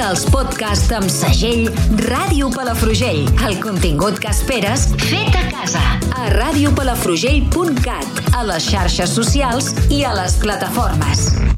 Escolta els podcasts amb segell Ràdio Palafrugell. El contingut que esperes fet a casa. A radiopalafrugell.cat, a les xarxes socials i a les plataformes.